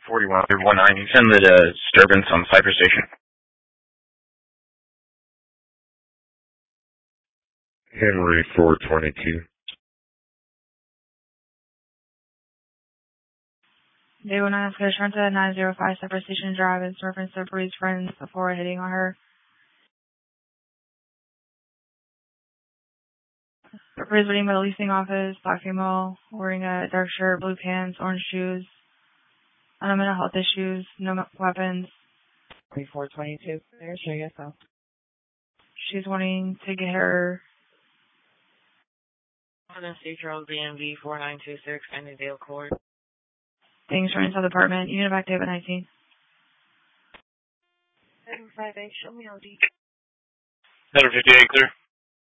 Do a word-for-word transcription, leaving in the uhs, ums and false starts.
forty-one one nine. You send the uh, disturbance on the Cypress Station. Henry four twenty-two. They will not ask turn to nine zero five Cypress Station Drive and reference to Bree's friends before hitting on her. Bree's waiting by the leasing office, black female, wearing a dark shirt, blue pants, orange shoes, no mental health issues, no weapons. four twenty-two. There, show yourself. She's wanting to get her. State Charles B M V four nine two six, Annandale Court. Things running to the apartment. Unit back David nineteen. seven five eight, show me O D. Header fifty-eight, clear.